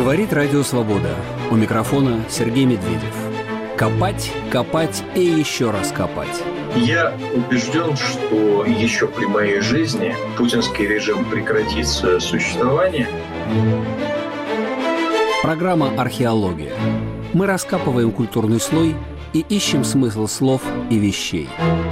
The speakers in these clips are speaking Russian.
Говорит Радио Свобода. У микрофона Сергей Медведев. Копать, копать и еще раз копать. Я убежден, что еще при моей жизни путинский режим прекратит свое существование. Программа «Археология». Мы раскапываем культурный слой и ищем смысл слов и вещей.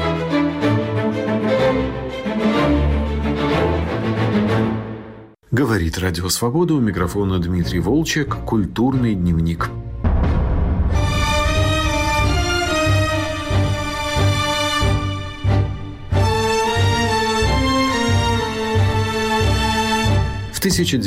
Говорит Радио Свобода, у микрофона Дмитрий Волчек, «Культурный дневник». В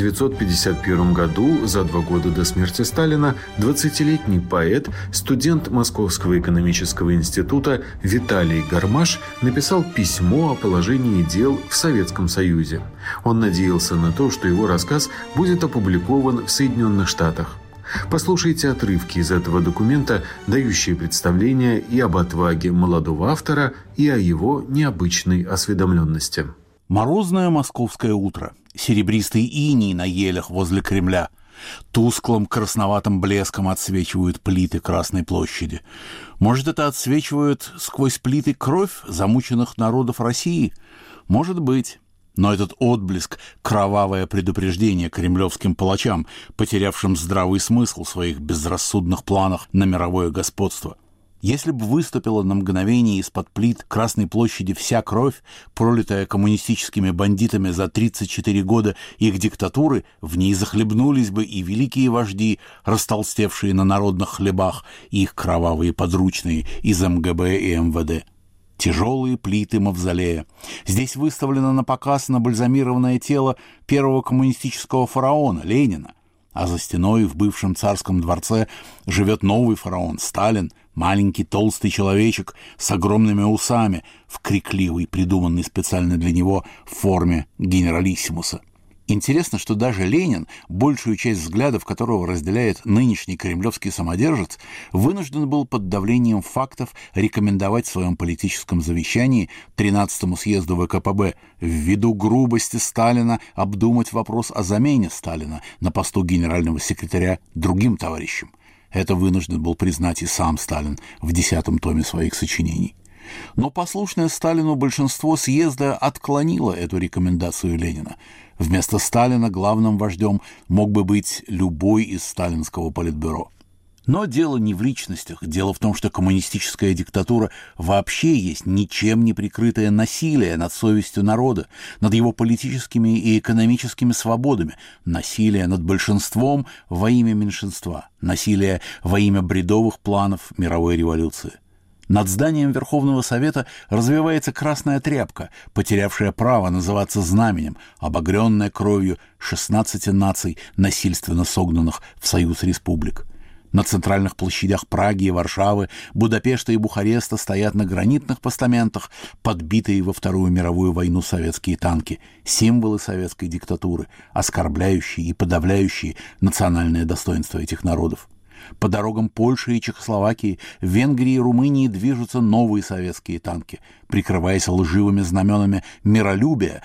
1951 году, за 2 года до смерти Сталина, 20-летний поэт, студент Московского экономического института Виталий Гармаш написал письмо о положении дел в Советском Союзе. Он надеялся на то, что его рассказ будет опубликован в Соединенных Штатах. Послушайте отрывки из этого документа, дающие представление и об отваге молодого автора, и о его необычной осведомленности. Морозное московское утро. Серебристый иней на елях возле Кремля. Тусклым красноватым блеском отсвечивают плиты Красной площади. Может, это отсвечивает сквозь плиты кровь замученных народов России? Может быть. Но этот отблеск — кровавое предупреждение кремлевским палачам, потерявшим здравый смысл в своих безрассудных планах на мировое господство. Если бы выступила на мгновение из-под плит Красной площади вся кровь, пролитая коммунистическими бандитами за 34 года их диктатуры, в ней захлебнулись бы и великие вожди, растолстевшие на народных хлебах, и их кровавые подручные из МГБ и МВД. Тяжелые плиты мавзолея. Здесь выставлено на показ набальзамированное тело первого коммунистического фараона Ленина. А за стеной в бывшем царском дворце живет новый фараон Сталин, маленький толстый человечек с огромными усами в крикливой, придуманной специально для него форме генералиссимуса. Интересно, что даже Ленин, большую часть взглядов которого разделяет нынешний кремлевский самодержец, вынужден был под давлением фактов рекомендовать в своем политическом завещании 13-му съезду ВКПБ ввиду грубости Сталина обдумать вопрос о замене Сталина на посту генерального секретаря другим товарищем. Это вынужден был признать и сам Сталин в 10-м томе своих сочинений. Но послушное Сталину большинство съезда отклонило эту рекомендацию Ленина. Вместо Сталина главным вождем мог бы быть любой из сталинского политбюро. Но дело не в личностях, дело в том, что коммунистическая диктатура вообще есть ничем не прикрытое насилие над совестью народа, над его политическими и экономическими свободами, насилие над большинством во имя меньшинства, насилие во имя бредовых планов мировой революции. Над зданием Верховного Совета развивается красная тряпка, потерявшая право называться знаменем, обогренная кровью 16 наций, насильственно согнанных в союз республик. На центральных площадях Праги и Варшавы, Будапешта и Бухареста стоят на гранитных постаментах подбитые во Вторую мировую войну советские танки, символы советской диктатуры, оскорбляющие и подавляющие национальное достоинство этих народов. По дорогам Польши и Чехословакии, Венгрии и Румынии движутся новые советские танки. Прикрываясь лживыми знаменами миролюбия,